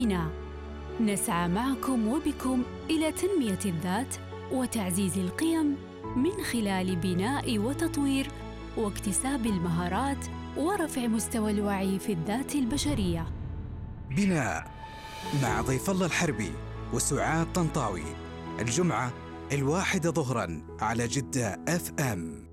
نسعى معكم وبكم إلى تنمية الذات وتعزيز القيم من خلال بناء وتطوير واكتساب المهارات ورفع مستوى الوعي في الذات البشرية. بناء مع ضيف الله الحربي وسعاد طنطاوي، الجمعة 1 ظهراً على جدة FM.